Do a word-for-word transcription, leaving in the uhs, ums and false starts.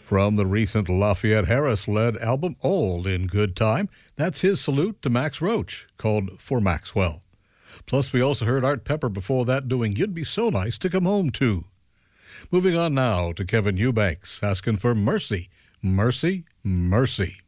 From the recent Lafayette Harris-led album Old in Good Time, that's his salute to Max Roach, called For Maxwell. Plus, we also heard Art Pepper before that doing You'd Be So Nice to Come Home To. Moving on now to Kevin Eubanks, asking for Mercy, Mercy, Mercy.